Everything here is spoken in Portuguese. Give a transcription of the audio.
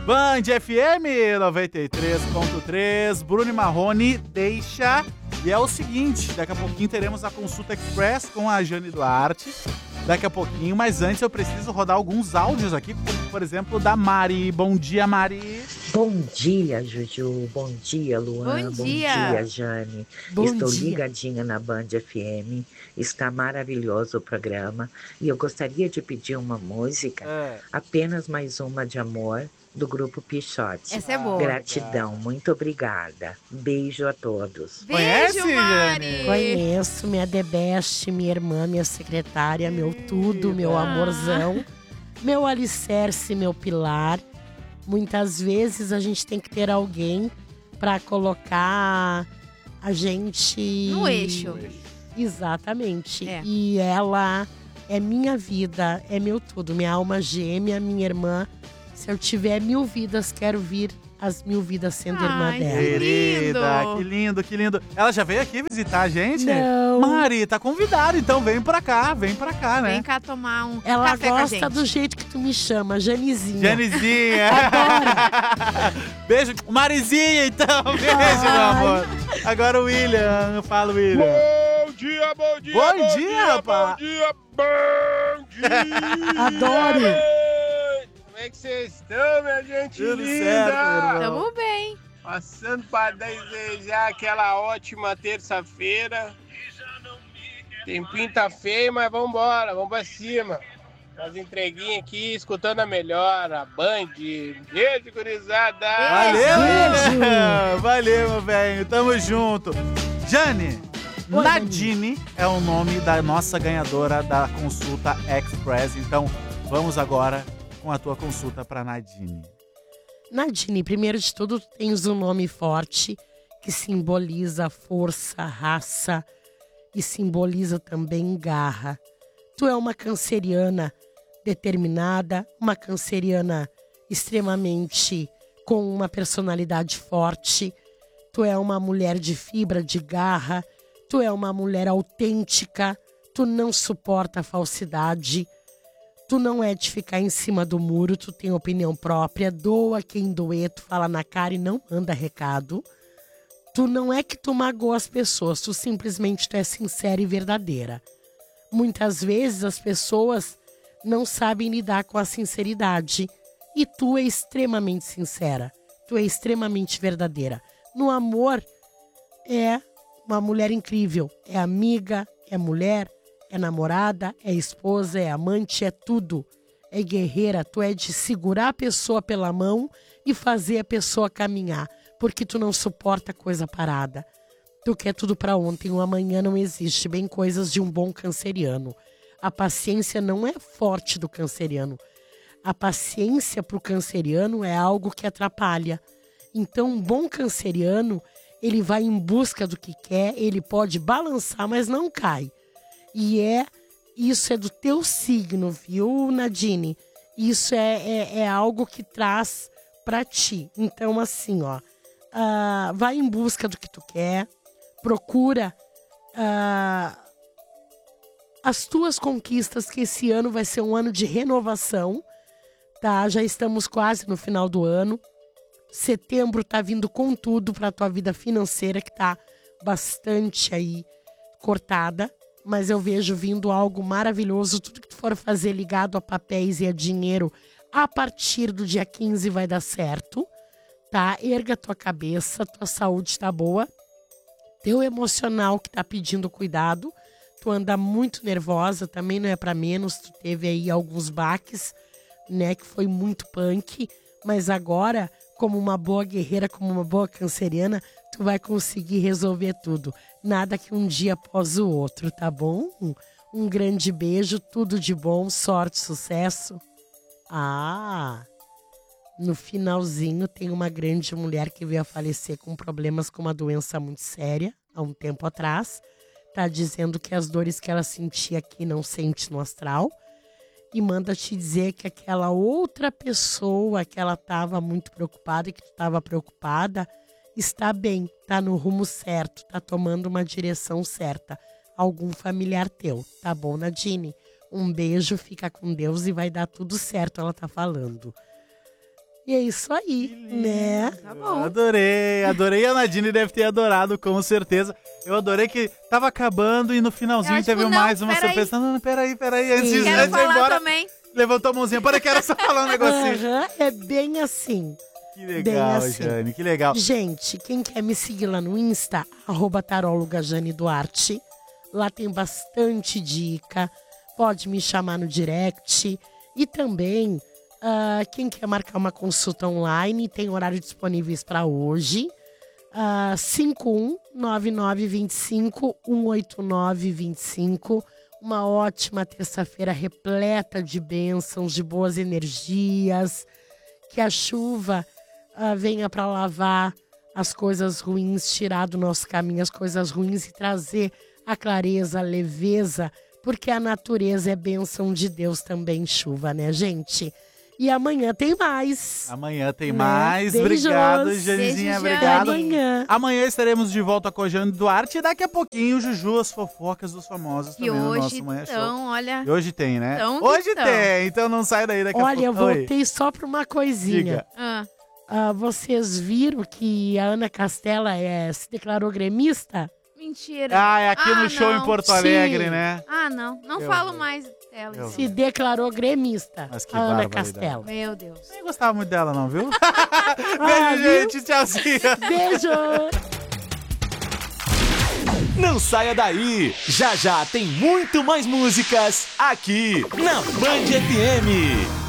Band FM 93.3, Bruno e Marrone deixa. E é o seguinte, daqui a pouquinho teremos a consulta express com a Jane Duarte. Daqui a pouquinho, mas antes eu preciso rodar alguns áudios aqui, como por exemplo da Mari. Bom dia, Mari. Bom dia, Juju. Bom dia, Luan. Bom dia, Jane. Estou ligadinha na Band FM. Está maravilhoso o programa. E eu gostaria de pedir uma música, apenas mais uma de amor, do grupo Pichote. Essa é boa. Gratidão, muito obrigada. Beijo a todos. Beijo, Mari! Conheço, minha The Best, minha irmã, minha secretária, meu tudo, meu amorzão, meu alicerce, meu pilar. Muitas vezes a gente tem que ter alguém para colocar a gente... no eixo. Exatamente. E ela é minha vida, é meu tudo, minha alma gêmea, minha irmã. Se eu tiver 1000 vidas, quero vir as 1000 vidas sendo irmã dela. Querida, que lindo, que lindo. Ela já veio aqui visitar a gente? Não. Mari, tá convidada, então vem pra cá, né? Vem cá tomar um Ela café com a gosta gente. do jeito que tu me chama, Janizinha. Janizinha. Beijo. Marizinha, então. Beijo, meu amor. Agora o William. Fala, William. Bom dia, bom dia. Bom dia, rapaz. Bom dia, bom dia. Adoro. Como é que vocês estão, minha gente Tudo linda? certo, meu irmão. Tamo bem. Passando para desejar aquela ótima terça-feira. Tempinho tá feio, mas vambora, vamos pra cima. As entreguinhas aqui, escutando a melhor, a Band. Beijo, gurizada. Valeu, William. Valeu, meu velho. Tamo junto. Jane, Nadine é o nome da nossa ganhadora da consulta Express. Então, vamos agora com a tua consulta para Nadine. Nadine, primeiro de tudo, tu tens um nome forte que simboliza força, raça e simboliza também garra. Tu é uma canceriana determinada, uma canceriana extremamente com uma personalidade forte. Tu é uma mulher de fibra, de garra. Tu é uma mulher autêntica. Tu não suporta a falsidade. Tu não é de ficar em cima do muro, tu tem opinião própria, doa quem doer, tu fala na cara e não manda recado. Tu não é que tu magoa as pessoas, tu simplesmente tu é sincera e verdadeira. Muitas vezes as pessoas não sabem lidar com a sinceridade e tu é extremamente sincera, tu é extremamente verdadeira. No amor, é uma mulher incrível, é amiga, é mulher, é namorada, é esposa, é amante, é tudo. É guerreira, tu é de segurar a pessoa pela mão e fazer a pessoa caminhar. Porque tu não suporta coisa parada. Tu quer tudo pra ontem, o amanhã não existe. Bem coisas de um bom canceriano. A paciência não é forte do canceriano. A paciência pro canceriano é algo que atrapalha. Então um bom canceriano, ele vai em busca do que quer, ele pode balançar, mas não cai. E isso é do teu signo, viu, Nadine? Isso é algo que traz pra ti. Então, assim, ó, vai em busca do que tu quer, procura as tuas conquistas, que esse ano vai ser um ano de renovação, tá? Já estamos quase no final do ano. Setembro tá vindo com tudo pra tua vida financeira, que tá bastante aí cortada. Mas eu vejo vindo algo maravilhoso. Tudo que tu for fazer ligado a papéis e a dinheiro, a partir do dia 15 vai dar certo, tá? Erga tua cabeça, tua saúde tá boa. Teu emocional que tá pedindo cuidado. Tu anda muito nervosa, também não é pra menos. Tu teve aí alguns baques, né? Que foi muito punk. Mas agora, como uma boa guerreira, como uma boa canceriana, tu vai conseguir resolver tudo. Nada que um dia após o outro, tá bom? Um grande beijo, tudo de bom, sorte, sucesso. No finalzinho tem uma grande mulher que veio a falecer com problemas com uma doença muito séria, há um tempo atrás. Tá dizendo que as dores que ela sentia aqui não sente no astral. E manda te dizer que aquela outra pessoa que ela estava muito preocupada e que tu estava preocupada está bem, tá no rumo certo, tá tomando uma direção certa. Algum familiar teu, tá bom, Nadine? Um beijo, fica com Deus e vai dar tudo certo, ela tá falando. E é isso aí, né? Tá bom. Adorei. A Nadine deve ter adorado, com certeza. Eu adorei que tava acabando e no finalzinho Eu, teve tipo, mais não, uma peraí. surpresa. Não, peraí. Antes de Quero ir falar embora, também. levantou a mãozinha. Para, quero só falar um negocinho. Aham, é bem assim. Que legal, Bem assim. Jane, que legal. Gente, quem quer me seguir lá no Insta, @taróloga Jane Duarte. Lá tem bastante dica. Pode me chamar no direct. E também, quem quer marcar uma consulta online, tem horário disponíveis para hoje. 519925-18925. Uma ótima terça-feira repleta de bênçãos, de boas energias. Que a chuva venha para lavar as coisas ruins, tirar do nosso caminho as coisas ruins e trazer a clareza, a leveza, porque a natureza é bênção de Deus também, chuva, né, gente? E amanhã tem mais. Amanhã tem Né? mais. Beijos. Obrigado, Janezinha. Beijo, Obrigado. Amanhã. Amanhã estaremos de volta com a Jane Duarte e daqui a pouquinho, Juju, as fofocas dos famosos Que também no hoje nosso Manhã Show. então, olha. E hoje tem, né? Tão que Hoje tão. tem, então não sai daí daqui a pouco. Olha, eu Oi. voltei só para uma coisinha. Diga. Vocês viram que a Ana Castela se declarou gremista? Mentira. É aqui no show não. em Porto Sim. Alegre, né? Não. Não Eu falo vi. mais dela. Eu isso. Se declarou gremista, Mas que a Ana barbaridade. Castela. Meu Deus. Nem gostava muito dela, não, viu? Ah, Beijo, viu? gente. Tchauzinho. Beijo! Não saia daí! Já tem muito mais músicas aqui na Band FM.